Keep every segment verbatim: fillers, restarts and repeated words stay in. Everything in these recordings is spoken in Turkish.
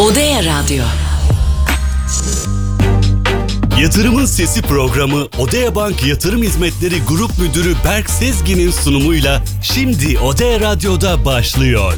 Odea Radyo. Yatırımın Sesi programı Odea Bank Yatırım Hizmetleri Grup Müdürü Berk Sezgin'in sunumuyla şimdi Odea Radyo'da başlıyor.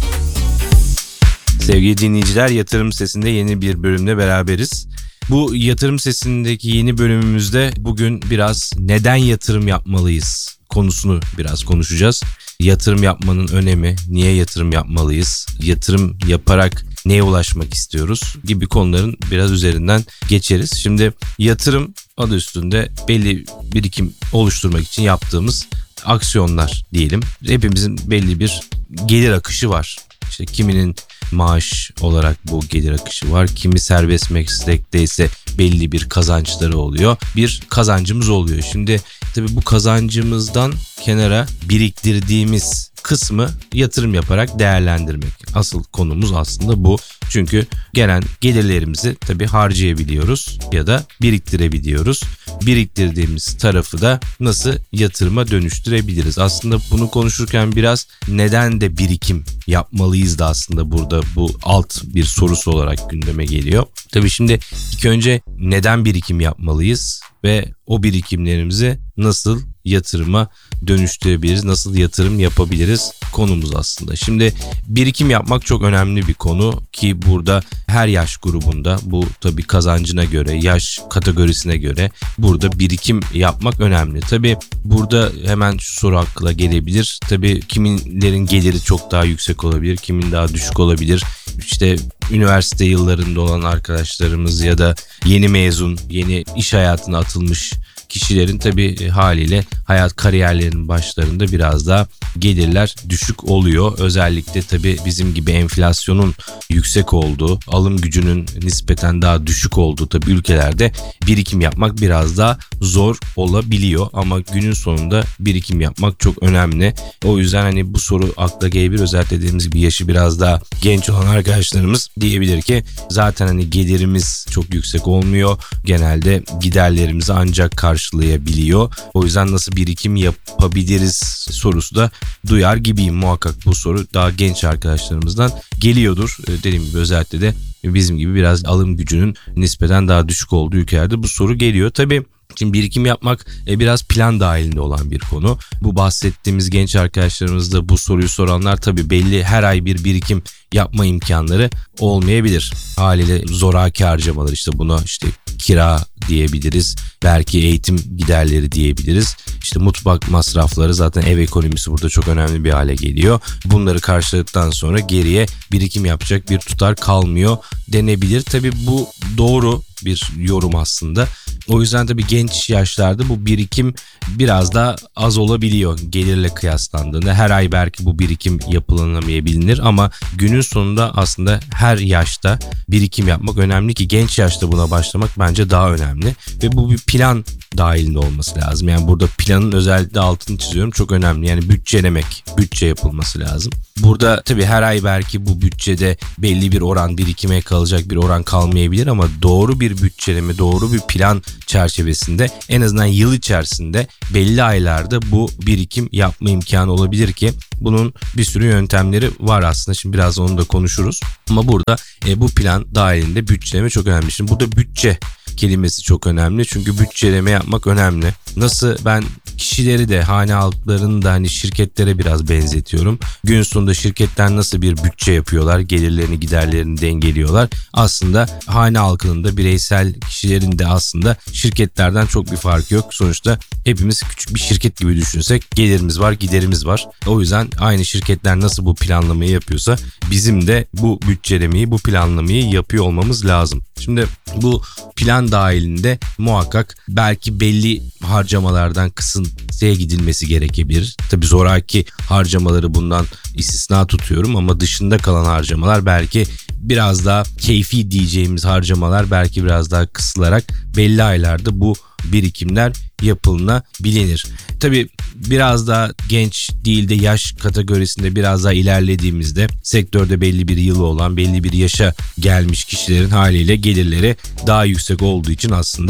Sevgili dinleyiciler, Yatırım Sesi'nde yeni bir bölümde beraberiz. Bu Yatırım Sesi'ndeki yeni bölümümüzde bugün biraz neden yatırım yapmalıyız konusunu biraz konuşacağız. Yatırım yapmanın önemi, niye yatırım yapmalıyız, yatırım yaparak neye ulaşmak istiyoruz gibi konuların biraz üzerinden geçeriz. Şimdi yatırım adı üstünde belli birikim oluşturmak için yaptığımız aksiyonlar diyelim. Hepimizin belli bir gelir akışı var. İşte kiminin maaş olarak bu gelir akışı var. Kimi serbest meslekteyse belli bir kazançları oluyor. Bir kazancımız oluyor. Şimdi tabii bu kazancımızdan kenara biriktirdiğimiz kısmı yatırım yaparak değerlendirmek. Asıl konumuz aslında bu. Çünkü gelen gelirlerimizi tabii harcayabiliyoruz ya da biriktirebiliyoruz. Biriktirdiğimiz tarafı da nasıl yatırıma dönüştürebiliriz? Aslında bunu konuşurken biraz neden de birikim yapmalıyız da aslında burada bu alt bir sorusu olarak gündeme geliyor. Tabii şimdi ilk önce neden birikim yapmalıyız ve o birikimlerimizi nasıl yatırıma dönüştürebiliriz, nasıl yatırım yapabiliriz konumuz aslında. Şimdi birikim yapmak çok önemli bir konu ki burada her yaş grubunda bu tabii kazancına göre, yaş kategorisine göre burada birikim yapmak önemli. Tabii burada hemen şu soru akla gelebilir. Tabii kiminlerin geliri çok daha yüksek olabilir, kimin daha düşük olabilir. İşte üniversite yıllarında olan arkadaşlarımız ya da yeni mezun, yeni iş hayatına atılmış kişilerin tabii haliyle hayat kariyerlerinin başlarında biraz daha gelirler düşük oluyor. Özellikle tabii bizim gibi enflasyonun yüksek olduğu, alım gücünün nispeten daha düşük olduğu tabii ülkelerde birikim yapmak biraz daha zor olabiliyor. Ama günün sonunda birikim yapmak çok önemli. O yüzden hani bu soru akla gelebilir. Özellikle dediğimiz gibi yaşı biraz daha genç olan arkadaşlarımız diyebilir ki zaten hani gelirimiz çok yüksek olmuyor. Genelde giderlerimizi ancak karşılayabiliyor. O yüzden nasıl birikim yapabiliriz sorusu da duyar gibiyim. Muhakkak bu soru daha genç arkadaşlarımızdan geliyordur. Dediğim gibi özellikle de bizim gibi biraz alım gücünün nispeten daha düşük olduğu ülkelerde bu soru geliyor. Tabii şimdi birikim yapmak biraz plan dahilinde olan bir konu. Bu bahsettiğimiz genç arkadaşlarımız da bu soruyu soranlar tabii belli her ay bir birikim yapma imkanları olmayabilir. Haliyle zoraki harcamalar, işte buna işte kira diyebiliriz. Belki eğitim giderleri diyebiliriz. İşte mutfak masrafları, zaten ev ekonomisi burada çok önemli bir hale geliyor. Bunları karşıladıktan sonra geriye birikim yapacak bir tutar kalmıyor denebilir. Tabii bu doğru bir yorum aslında. O yüzden tabii genç yaşlarda bu birikim biraz daha az olabiliyor gelirle kıyaslandığında. Her ay belki bu birikim yapılamayabilir ama günün sonunda aslında her yaşta birikim yapmak önemli ki genç yaşta buna başlamak bence daha önemli. Ve bu bir plan dahilinde olması lazım. Yani burada planın özellikle altını çiziyorum, çok önemli. Yani bütçelemek, bütçe yapılması lazım. Burada tabii her ay belki bu bütçede belli bir oran birikime kalacak, bir oran kalmayabilir ama doğru bir bütçeleme, doğru bir plan çerçevesinde en azından yıl içerisinde belli aylarda bu birikim yapma imkanı olabilir ki bunun bir sürü yöntemleri var aslında. Şimdi biraz onu da konuşuruz. Ama burada e, bu plan dahilinde bütçeleme çok önemli. Şimdi burada bütçe kelimesi çok önemli. Çünkü bütçeleme yapmak önemli. Nasıl ben kişileri de, hane halklarını da hani şirketlere biraz benzetiyorum. Gün sonunda şirketler nasıl bir bütçe yapıyorlar, gelirlerini giderlerini dengeliyorlar. Aslında hane halkının da, bireysel kişilerin de aslında şirketlerden çok bir farkı yok. Sonuçta hepimiz küçük bir şirket gibi düşünsek gelirimiz var, giderimiz var. O yüzden aynı şirketler nasıl bu planlamayı yapıyorsa bizim de bu bütçelemeyi, bu planlamayı yapıyor olmamız lazım. Şimdi bu plan dahilinde muhakkak belki belli harcamalardan kısıntıya gidilmesi gerekebilir. Tabii zoraki harcamaları bundan istisna tutuyorum ama dışında kalan harcamalar belki biraz daha keyfi diyeceğimiz harcamalar belki biraz daha kısılarak belli aylarda bu birikimler yapılabilir. Tabii biraz daha genç değil de yaş kategorisinde biraz daha ilerlediğimizde sektörde belli bir yılı olan, belli bir yaşa gelmiş kişilerin haliyle gelirleri daha yüksek olduğu için aslında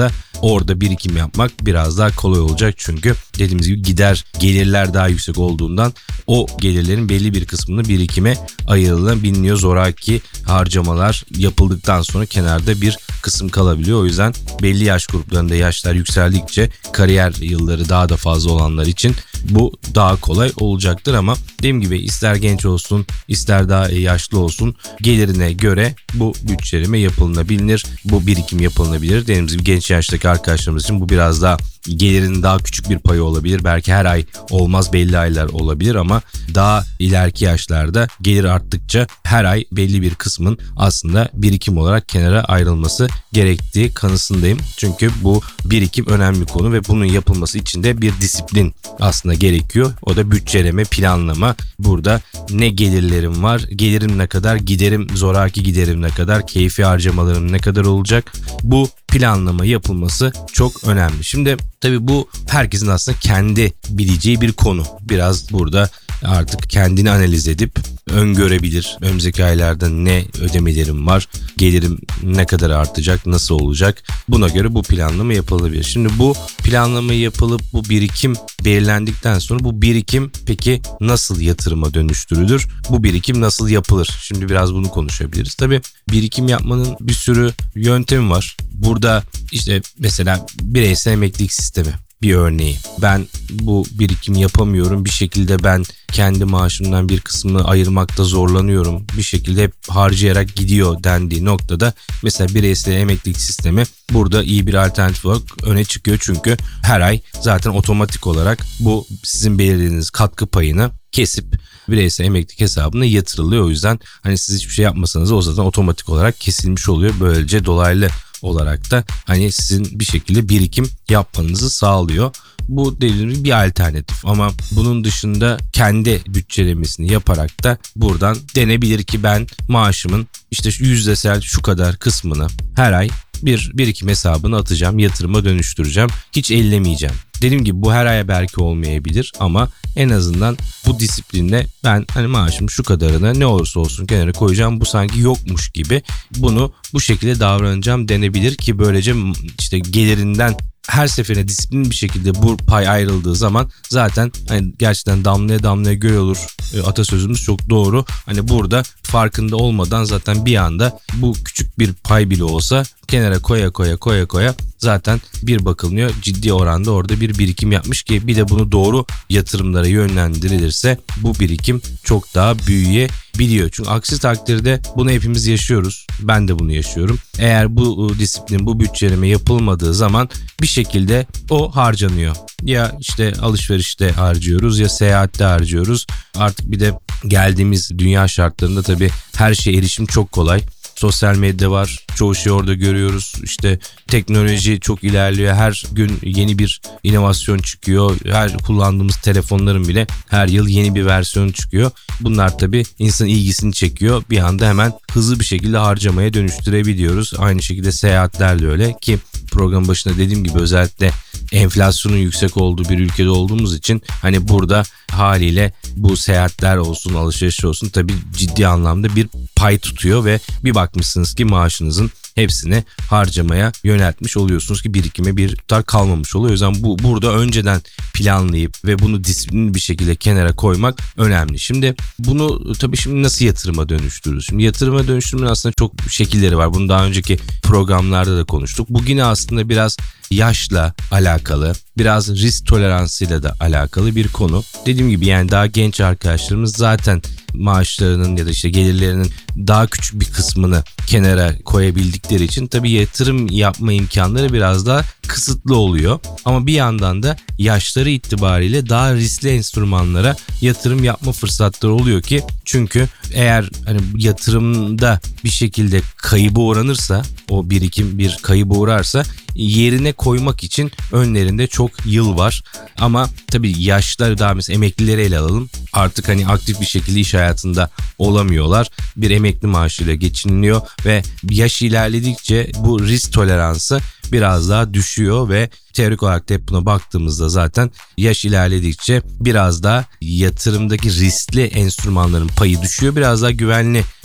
orada birikim yapmak biraz daha kolay olacak. Çünkü dediğimiz gibi gider gelirler daha yüksek olduğundan o gelirlerin belli bir kısmını birikime ayrıldığını biliniyor. Zoraki harcamalar yapıldıktan sonra kenarda bir kısım kalabiliyor. O yüzden belli yaş gruplarında yaşlar yükseldikçe kariyer yılları daha da fazla olanlar için bu daha kolay olacaktır ama dediğim gibi ister genç olsun ister daha yaşlı olsun gelirine göre bu bütçeleme yapılabilir. Bu birikim yapılabilir. Dediğimiz gibi genç yaştaki arkadaşlarımız için bu biraz daha gelirinin daha küçük bir payı olabilir. Belki her ay olmaz, belli aylar olabilir ama daha ileriki yaşlarda gelir arttıkça her ay belli bir kısmın aslında birikim olarak kenara ayrılması gerektiği kanısındayım. Çünkü bu birikim önemli konu ve bunun yapılması için de bir disiplin aslında gerekiyor. O da bütçeleme, planlama. Burada ne gelirlerim var, gelirim ne kadar, giderim, zoraki giderim ne kadar, keyfi harcamalarım ne kadar olacak? Bu planlama yapılması çok önemli. Şimdi tabii bu herkesin aslında kendi bileceği bir konu. Biraz burada artık kendini analiz edip öngörebilir. Önümüzdeki aylarda ne ödemelerim var, gelirim ne kadar artacak, nasıl olacak? Buna göre bu planlama yapılabilir. Şimdi bu planlama yapılıp bu birikim belirlendikten sonra bu birikim peki nasıl yatırıma dönüştürülür? Bu birikim nasıl yapılır? Şimdi biraz bunu konuşabiliriz. Tabii birikim yapmanın bir sürü yöntemi var. Burada işte mesela bireysel emeklilik sistemi bir örneği. Ben bu birikimi yapamıyorum. Bir şekilde ben kendi maaşımdan bir kısmını ayırmakta zorlanıyorum. Bir şekilde hep harcayarak gidiyor dendiği noktada mesela bireysel emeklilik sistemi burada iyi bir alternatif olarak öne çıkıyor. Çünkü her ay zaten otomatik olarak bu sizin belirlediğiniz katkı payını kesip bireysel emeklilik hesabına yatırılıyor. O yüzden hani siz hiçbir şey yapmasanız o zaten otomatik olarak kesilmiş oluyor. Böylece dolaylı olarak da hani sizin bir şekilde birikim yapmanızı sağlıyor. Bu dediğim bir alternatif ama bunun dışında kendi bütçelemesini yaparak da buradan denebilir ki ben maaşımın işte yüzdesel şu kadar kısmını her ay bir birikim hesabına atacağım, yatırıma dönüştüreceğim, hiç ellemeyeceğim. Dediğim gibi bu her ay belki olmayabilir ama en azından bu disiplinle ben hani maaşım şu kadarını ne olursa olsun kenara koyacağım, bu sanki yokmuş gibi bunu bu şekilde davranacağım denebilir ki böylece işte gelirinden her seferinde disiplin bir şekilde bu pay ayrıldığı zaman zaten hani gerçekten damlaya damlaya göl olur e, atasözümüz çok doğru. Hani burada farkında olmadan zaten bir anda bu küçük bir pay bile olsa kenara koya koya koya koya zaten bir bakılmıyor. Ciddi oranda orada bir birikim yapmış ki bir de bunu doğru yatırımlara yönlendirilirse bu birikim çok daha büyüyebiliyor. Çünkü aksi takdirde bunu hepimiz yaşıyoruz. Ben de bunu yaşıyorum. Eğer bu disiplin, bu bütçeleme yapılmadığı zaman bir şekilde o harcanıyor. Ya işte alışverişte harcıyoruz ya seyahatte harcıyoruz. Artık bir de geldiğimiz dünya şartlarında tabii her şeye erişim çok kolay. Sosyal medya var. Çoğu şeyi orada görüyoruz. İşte teknoloji çok ilerliyor. Her gün yeni bir inovasyon çıkıyor. Her kullandığımız telefonların bile her yıl yeni bir versiyon çıkıyor. Bunlar tabii insanın ilgisini çekiyor. Bir anda hemen hızlı bir şekilde harcamaya dönüştürebiliyoruz. Aynı şekilde seyahatler de öyle ki program başında dediğim gibi özellikle enflasyonun yüksek olduğu bir ülkede olduğumuz için hani burada haliyle bu seyahatler olsun, alışveriş olsun tabii ciddi anlamda bir pay tutuyor ve bir bakmışsınız ki maaşınızın hepsini harcamaya yöneltmiş oluyorsunuz ki birikime bir tutar kalmamış oluyor. O yüzden bu burada önceden planlayıp ve bunu disiplinli bir şekilde kenara koymak önemli. Şimdi bunu tabii şimdi nasıl yatırıma dönüştürürüz? Şimdi yatırıma dönüştürmenin aslında çok şekilleri var. Bunu daha önceki programlarda da konuştuk. Bugün aslında biraz yaşla alakalı, biraz risk toleransıyla da alakalı bir konu. Dediğim gibi yani daha genç arkadaşlarımız zaten maaşlarının ya da işte gelirlerinin daha küçük bir kısmını kenara koyabildikleri için tabii yatırım yapma imkanları biraz daha kısıtlı oluyor. Ama bir yandan da yaşları itibariyle daha riskli enstrümanlara yatırım yapma fırsatları oluyor ki çünkü eğer hani yatırımda bir şekilde kayıba uğranırsa o birikim bir kayıba uğrarsa yerine koymak için önlerinde çok yıl var. Ama tabii yaşları daha mesela emeklileri ele alalım. Artık hani aktif bir şekilde iş hayatında olamıyorlar. Bir emekli maaşıyla geçiniliyor ve yaş ilerledikçe bu risk toleransı biraz daha düşüyor ve teorik olarak da hep buna baktığımızda zaten yaş ilerledikçe biraz daha yatırımdaki riskli enstrümanların payı düşüyor. Biraz daha güvenli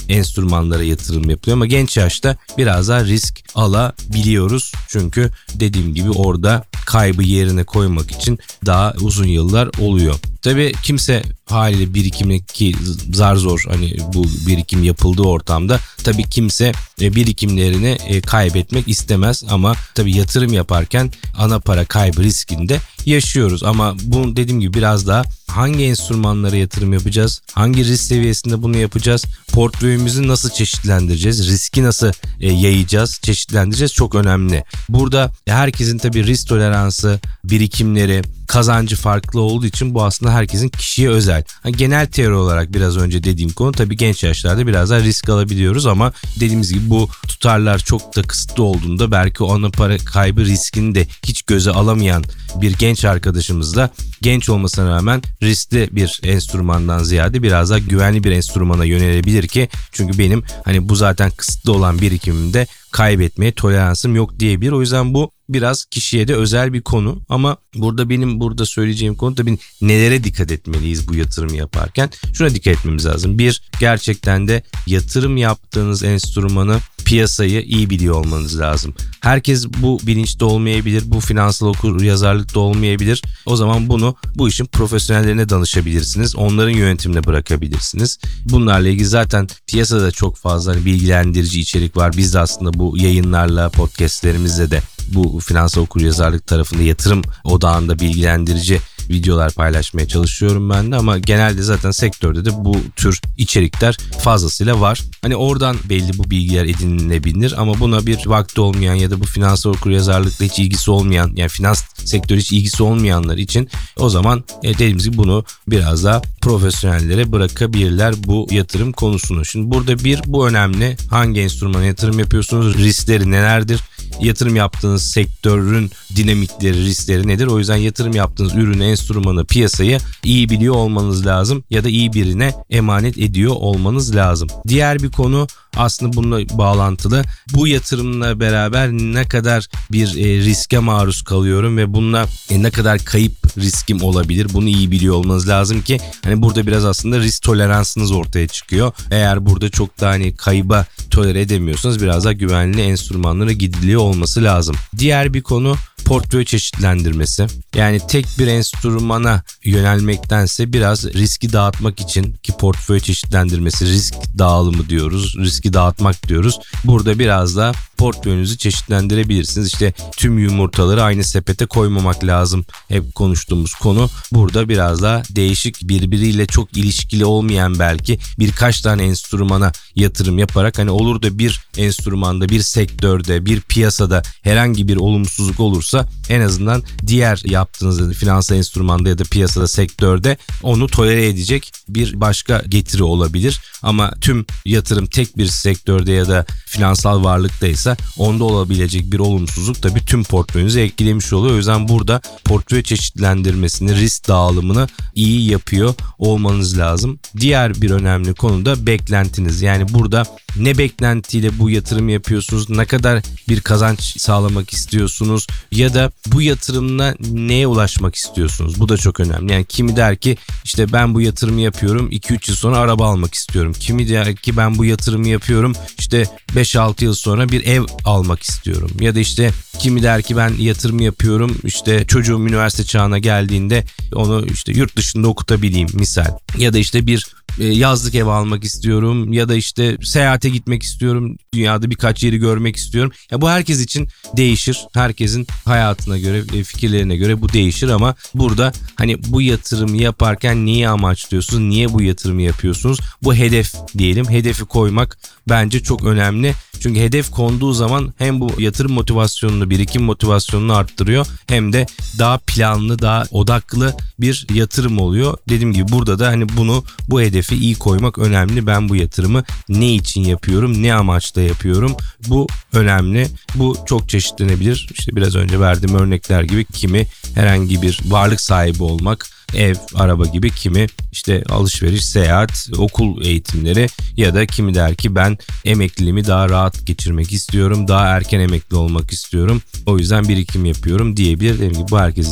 enstrümanlara yatırım yapılıyor ama genç yaşta biraz daha risk alabiliyoruz. Çünkü dediğim gibi orada kaybı yerine koymak için daha uzun yıllar oluyor. Tabii kimse haliyle birikimle, ki zar zor hani bu birikim yapıldığı ortamda tabii kimse birikimlerini kaybetmek istemez ama tabii yatırım yaparken ana para kaybı riskinde yaşıyoruz. Ama bu dediğim gibi biraz daha hangi enstrümanlara yatırım yapacağız, hangi risk seviyesinde bunu yapacağız, portföyümüzü nasıl çeşitlendireceğiz, riski nasıl yayacağız, çeşitlendireceğiz çok önemli. Burada herkesin tabii risk toleransı, birikimleri, kazancı farklı olduğu için bu aslında herkesin kişiye özel. Yani genel teori olarak biraz önce dediğim konu tabii genç yaşlarda biraz daha risk alabiliyoruz ama dediğimiz gibi bu tutarlar çok da kısıtlı olduğunda belki o ana para kaybı riskini de hiç göze alamayan bir genç arkadaşımız da genç olmasına rağmen riskli bir enstrümandan ziyade biraz daha güvenli bir enstrümana yönelebilir ki çünkü benim hani bu zaten kısıtlı olan birikimimde kaybetmeye toleransım yok diyebilir. O yüzden bu biraz kişiye de özel bir konu ama burada benim burada söyleyeceğim konu tabii nelere dikkat etmeliyiz bu yatırımı yaparken. Şuna dikkat etmemiz lazım. Bir, gerçekten de yatırım yaptığınız enstrümanı, piyasayı iyi biliyor olmanız lazım. Herkes bu bilinçte olmayabilir, bu finansal okur yazarlıkta olmayabilir. O zaman bunu bu işin profesyonellerine danışabilirsiniz. Onların yönetimine bırakabilirsiniz. Bunlarla ilgili zaten piyasada çok fazla hani bilgilendirici içerik var. Biz de aslında bu yayınlarla, podcastlerimizle de bu finansal okuryazarlık tarafında yatırım odağında bilgilendirici videolar paylaşmaya çalışıyorum ben de ama genelde zaten sektörde de bu tür içerikler fazlasıyla var. Hani oradan belli bu bilgiler edinilebilir ama buna bir vakti olmayan ya da bu finansal okuryazarlıkla hiç ilgisi olmayan yani finans sektörü hiç ilgisi olmayanlar için o zaman e, dediğimiz gibi bunu biraz daha profesyonellere bırakabilirler bu yatırım konusunu. Şimdi burada bir bu önemli. Hangi enstrümana yatırım yapıyorsunuz? Riskleri nelerdir? Yatırım yaptığınız sektörün dinamikleri, riskleri nedir? O yüzden yatırım yaptığınız ürünü, enstrümanı, piyasayı iyi biliyor olmanız lazım ya da iyi birine emanet ediyor olmanız lazım. Diğer bir konu aslında bununla bağlantılı. Bu yatırımla beraber ne kadar bir e, riske maruz kalıyorum ve bununla e, ne kadar kayıp riskim olabilir? Bunu iyi biliyor olmanız lazım ki hani burada biraz aslında risk toleransınız ortaya çıkıyor. Eğer burada çok da hani kayıba tolere edemiyorsanız biraz daha güvenli enstrümanlara gidiliyor olması lazım. Diğer bir konu portföy çeşitlendirmesi. Yani tek bir enstrümana yönelmektense biraz riski dağıtmak için ki portföy çeşitlendirmesi, risk dağılımı diyoruz, riski dağıtmak diyoruz. Burada biraz da portföyünüzü çeşitlendirebilirsiniz. İşte tüm yumurtaları aynı sepete koymamak lazım. Hep konuştuğumuz konu. Burada biraz daha değişik, birbiriyle çok ilişkili olmayan belki birkaç tane enstrümana yatırım yaparak hani olur da bir enstrümanda, bir sektörde, bir piyasada herhangi bir olumsuzluk olursa en azından diğer yaptığınız finansal enstrümanda ya da piyasada, sektörde onu tolere edecek bir başka getiri olabilir. Ama tüm yatırım tek bir sektörde ya da finansal varlıktaysa onda olabilecek bir olumsuzluk tabii tüm portföyünüzü etkilemiş oluyor. O yüzden burada portföy çeşitlendirmesini, risk dağılımını iyi yapıyor olmanız lazım. Diğer bir önemli konu da beklentiniz. Yani burada ne beklentiyle bu yatırım yapıyorsunuz, ne kadar bir kazanç sağlamak istiyorsunuz ya da bu yatırımla neye ulaşmak istiyorsunuz? Bu da çok önemli. Yani kimi der ki işte ben bu yatırımı yapıyorum, iki üç yıl sonra araba almak istiyorum. Kimi der ki ben bu yatırımı yapıyorum, işte beş altı yıl sonra bir ev almak istiyorum. Ya da işte kimi der ki ben yatırım yapıyorum, işte çocuğum üniversite çağına geldiğinde onu işte yurt dışında okutabileyim misal. Ya da işte bir yazlık ev almak istiyorum ya da işte seyahate gitmek istiyorum, dünyada birkaç yeri görmek istiyorum. Ya bu herkes için değişir. Herkesin hayatına göre, fikirlerine göre bu değişir ama burada hani bu yatırımı yaparken neyi amaçlıyorsunuz? Niye bu yatırımı yapıyorsunuz? Bu hedef diyelim. Hedefi koymak bence çok önemli. Çünkü hedef konduğu zaman hem bu yatırım motivasyonunu, birikim motivasyonunu arttırıyor hem de daha planlı, daha odaklı bir yatırım oluyor. Dediğim gibi burada da hani bunu, bu hedefi iyi koymak önemli. Ben bu yatırımı ne için yapıyorum, ne amaçla yapıyorum? Bu önemli. Bu çok çeşitlenebilir. İşte biraz önce verdiğim örnekler gibi kimi herhangi bir varlık sahibi olmak, ev, araba gibi, kimi işte alışveriş, seyahat, okul eğitimleri ya da kimi der ki ben emekliliğimi daha rahat geçirmek istiyorum, daha erken emekli olmak istiyorum, o yüzden birikim yapıyorum diyebilir. Dedim ki bu herkes için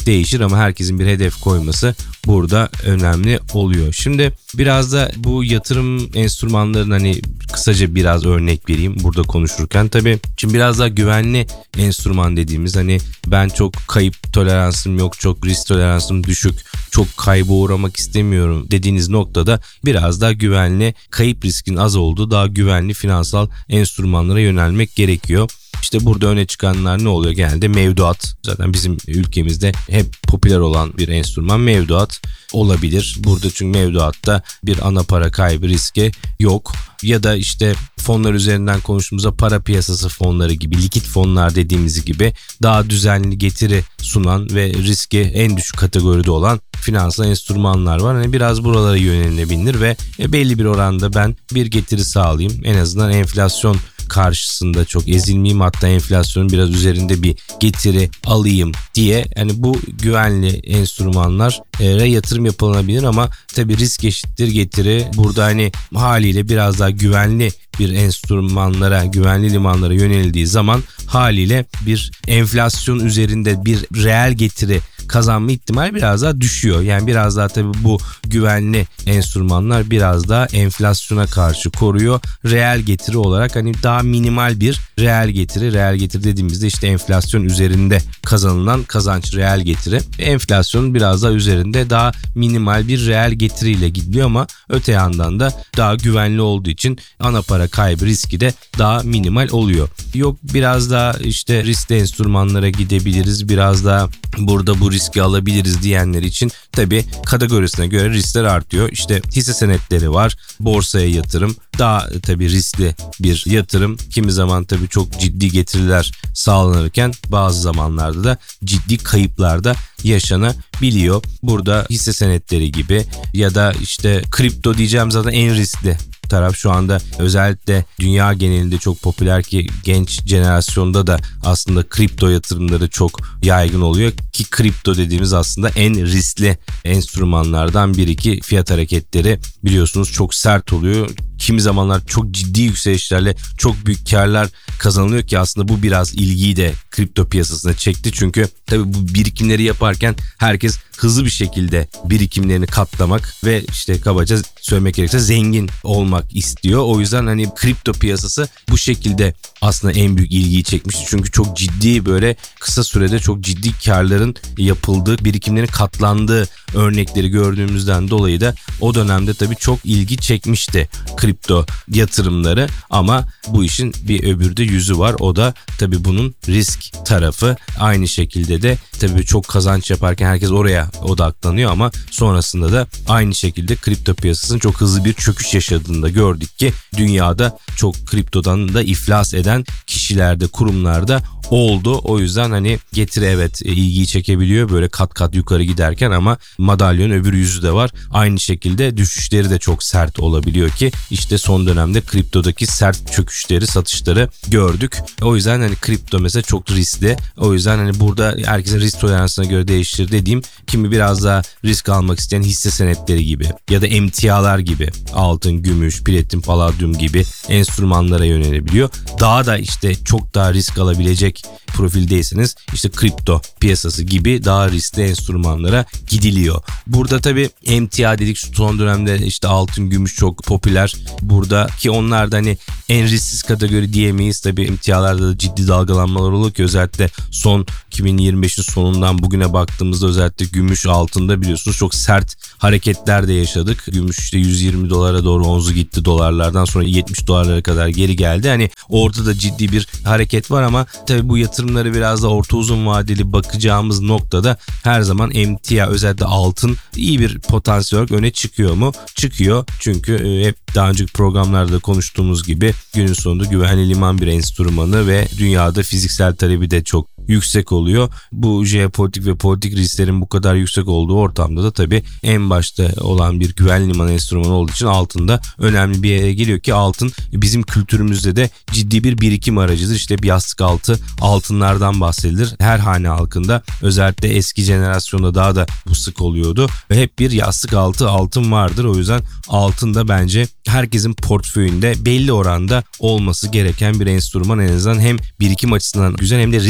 değişir ama herkesin bir hedef koyması burada önemli oluyor. Şimdi biraz da bu yatırım enstrümanlarının hani kısaca biraz örnek vereyim burada konuşurken. Tabii şimdi biraz daha güvenli enstrüman dediğimiz hani ben çok kayıp toleransım yok, çok risk toleransım düşük, çok kayba uğramak istemiyorum dediğiniz noktada biraz daha güvenli, kayıp riskin az olduğu daha güvenli finansal enstrümanlara yönelmek gerekiyor. İşte burada öne çıkanlar ne oluyor? Genelde mevduat. Zaten bizim ülkemizde hep popüler olan bir enstrüman mevduat olabilir. Burada çünkü mevduatta bir ana para kaybı riski yok. Ya da işte fonlar üzerinden konuştuğumuzda para piyasası fonları gibi, likit fonlar dediğimiz gibi daha düzenli getiri sunan ve riski en düşük kategoride olan finansal enstrümanlar var. Hani biraz buralara yönelilebilir ve belli bir oranda ben bir getiri sağlayayım. En azından enflasyon karşısında çok ezilmeyeyim, hatta enflasyonun biraz üzerinde bir getiri alayım diye yani bu güvenli enstrümanlara yatırım yapılabilir ama tabii risk eşittir getiri. Burada hani haliyle biraz daha güvenli bir enstrümanlara, güvenli limanlara yöneldiği zaman haliyle bir enflasyon üzerinde bir reel getiri kazanma ihtimali biraz daha düşüyor. Yani biraz daha tabii bu güvenli enstrümanlar biraz daha enflasyona karşı koruyor. Reel getiri olarak hani daha minimal bir reel getiri. Reel getiri dediğimizde işte enflasyon üzerinde kazanılan kazanç reel getiri. Enflasyonun biraz daha üzerinde daha minimal bir reel getiriyle gidiliyor ama öte yandan da daha güvenli olduğu için ana para kaybı riski de daha minimal oluyor. Yok biraz daha işte riskli enstrümanlara gidebiliriz. Biraz daha burada bu riski alabiliriz diyenler için tabii kategorisine göre riskler artıyor. İşte hisse senetleri var, borsaya yatırım daha tabii riskli bir yatırım. Kimi zaman tabii çok ciddi getiriler sağlanırken bazı zamanlarda da ciddi kayıplar da yaşanabiliyor. Burada hisse senetleri gibi ya da işte kripto diyeceğim zaten en riskli taraf şu anda özellikle dünya genelinde çok popüler ki genç jenerasyonda da aslında kripto yatırımları çok yaygın oluyor ki kripto dediğimiz aslında en riskli enstrümanlardan biri ki fiyat hareketleri biliyorsunuz çok sert oluyor. Kimi zamanlar çok ciddi yükselişlerle çok büyük karlar kazanılıyor ki aslında bu biraz ilgiyi de kripto piyasasına çekti. Çünkü tabii bu birikimleri yaparken herkes hızlı bir şekilde birikimlerini katlamak ve işte kabaca söylemek gerekirse zengin olmak istiyor. O yüzden hani kripto piyasası bu şekilde aslında en büyük ilgiyi çekmişti. Çünkü çok ciddi böyle kısa sürede çok ciddi karların yapıldığı, birikimlerin katlandığı örnekleri gördüğümüzden dolayı da o dönemde tabii çok ilgi çekmişti kripto yatırımları ama bu işin bir öbür de yüzü var. O da tabii bunun risk tarafı. Aynı şekilde de tabii çok kazanç yaparken herkes oraya odaklanıyor ama sonrasında da aynı şekilde kripto piyasasının çok hızlı bir çöküş yaşadığını da gördük ki dünyada çok kriptodan da iflas eden kişilerde, kurumlarda oldu. O yüzden hani getiri evet ilgiyi çekebiliyor böyle kat kat yukarı giderken ama madalyonun öbür yüzü de var. Aynı şekilde düşüşleri de çok sert olabiliyor ki işte son dönemde kriptodaki sert çöküşleri, satışları gördük. O yüzden hani kripto mesela çok riskli. O yüzden hani burada herkesin risk toleransına göre değişir dediğim kimi biraz daha risk almak isteyen hisse senetleri gibi ya da emtialar gibi altın, gümüş, platin, paladyum gibi enstrümanlara yönelebiliyor. Daha da işte çok daha risk alabilecek profildeyseniz işte kripto piyasası gibi daha riskli enstrümanlara gidiliyor. Burada tabii emtia dedik şu son dönemde işte altın, gümüş çok popüler. Burada ki onlar da hani en risksiz kategori diyemeyiz. Tabii emtialarda da ciddi dalgalanmalar oluyor ki özellikle son iki bin yirmi beşin sonundan bugüne baktığımızda özellikle gümüş, altında biliyorsunuz çok sert hareketler de yaşadık. Gümüş işte yüz yirmi dolara doğru onzu gitti, dolarlardan sonra yetmiş dolarlara kadar geri geldi. Hani orada da ciddi bir hareket var ama tabii bu yatırımları biraz da orta uzun vadeli bakacağımız noktada her zaman emtia özellikle altın iyi bir potansiyel olarak öne çıkıyor mu? Çıkıyor. Çünkü hep daha önceki programlarda konuştuğumuz gibi günün sonunda güvenli liman bir enstrümanı ve dünyada fiziksel talebi de çok yüksek oluyor. Bu jeopolitik ve politik risklerin bu kadar yüksek olduğu ortamda da tabii en başta olan bir güvenli liman enstrümanı olduğu için altında önemli bir yere geliyor ki altın bizim kültürümüzde de ciddi bir birikim aracıdır. İşte bir yastık altı altınlardan bahsedilir. Her hane halkında özellikle eski jenerasyonda daha da bu sık oluyordu ve hep bir yastık altı altın vardır. O yüzden altın da bence herkesin portföyünde belli oranda olması gereken bir enstrüman. En azından hem birikim açısından güzel hem de risk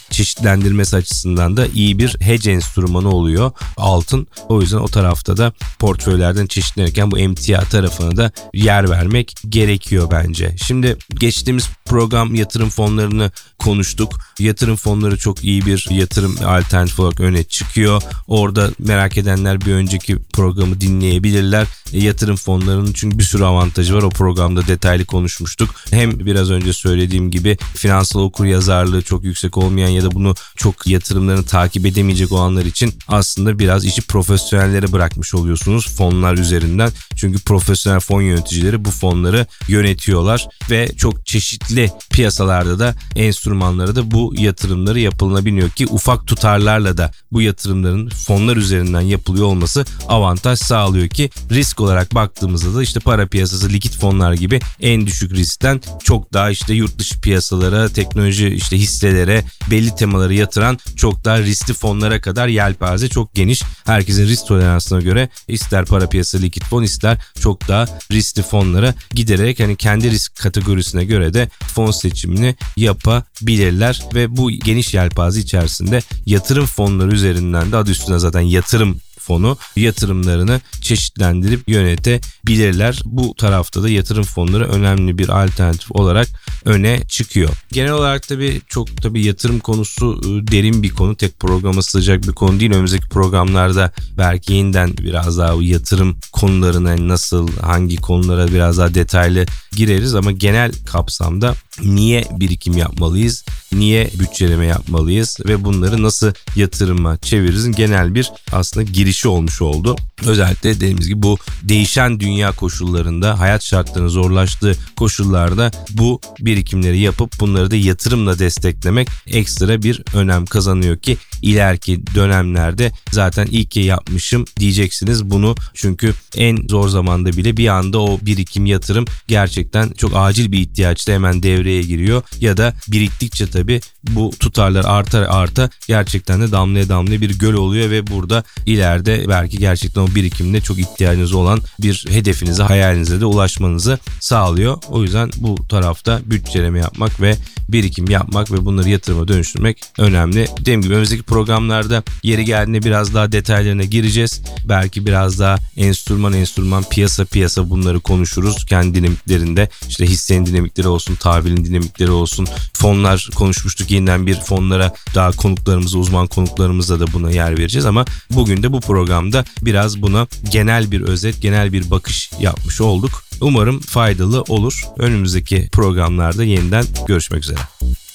çeşitlendirmesi açısından da iyi bir hedge enstrümanı oluyor altın. O yüzden o tarafta da portföylerden çeşitlenirken bu emtia tarafına da yer vermek gerekiyor bence. Şimdi geçtiğimiz program yatırım fonlarını konuştuk. Yatırım fonları çok iyi bir yatırım alternatif olarak öne çıkıyor. Orada merak edenler bir önceki programı dinleyebilirler. E, yatırım fonlarının çünkü bir sürü avantajı var. O programda detaylı konuşmuştuk. Hem biraz önce söylediğim gibi finansal okuryazarlığı çok yüksek olmayan ya da bunu çok yatırımlarını takip edemeyecek olanlar için aslında biraz işi profesyonellere bırakmış oluyorsunuz fonlar üzerinden. Çünkü profesyonel fon yöneticileri bu fonları yönetiyorlar ve çok çeşitli piyasalarda da enstrümanlara da bu yatırımları yapılabiliyor ki ufak tutarlarla da bu yatırımların fonlar üzerinden yapılıyor olması avantaj sağlıyor ki risk olarak baktığımızda da işte para piyasası, likit fonlar gibi en düşük riskten çok daha işte yurt dışı piyasalara, teknoloji işte hisselere, belli temaları yatıran çok daha riskli fonlara kadar yelpaze çok geniş. Herkesin risk toleransına göre ister para piyasası, likit fon ister çok daha riskli fonlara giderek hani kendi risk kategorisine göre de fon seçimini yapabilirler ve bu geniş yelpaze içerisinde yatırım fonları üzerinden de adı üstüne zaten yatırım fonu yatırımlarını çeşitlendirip yönetebilirler. Bu tarafta da yatırım fonları önemli bir alternatif olarak öne çıkıyor. Genel olarak tabii çok tabii yatırım konusu derin bir konu. Tek programa sığacak bir konu değil. Önümüzdeki programlarda belki yeniden biraz daha yatırım konularına nasıl, hangi konulara biraz daha detaylı gireriz ama genel kapsamda niye birikim yapmalıyız, niye bütçeleme yapmalıyız ve bunları nasıl yatırıma çevirizin genel bir aslında girişi olmuş oldu. Özellikle dediğimiz gibi bu değişen dünya koşullarında, hayat şartlarının zorlaştığı koşullarda bu birikimleri yapıp bunları da yatırımla desteklemek ekstra bir önem kazanıyor ki ileriki dönemlerde zaten iyi ki yapmışım diyeceksiniz bunu. Çünkü en zor zamanda bile bir anda o birikim, yatırım gerçekten çok acil bir ihtiyaçta hemen devreye giriyor ya da biriktikçe tabii bu tutarlar artar arta gerçekten de damlaya damlaya bir göl oluyor ve burada ileride belki gerçekten o birikimde çok ihtiyacınız olan bir hedefinize, hayalinize de ulaşmanızı sağlıyor. O yüzden bu tarafta bütçeleme yapmak ve birikim yapmak ve bunları yatırıma dönüştürmek önemli. Dediğim gibi önümüzdeki programlarda yeri geldiğinde biraz daha detaylarına gireceğiz. Belki biraz daha enstrüman enstrüman, piyasa piyasa bunları konuşuruz. Kendi dinamiklerinde işte hissenin dinamikleri olsun, tahvilin dinamikleri olsun. Fonlar konuşmuştuk. Yeniden bir fonlara daha konuklarımıza, uzman konuklarımıza da buna yer vereceğiz ama bugün de bu programda biraz buna genel bir özet, genel bir bakış yapmış olduk. Umarım faydalı olur. Önümüzdeki programlarda yeniden görüşmek üzere.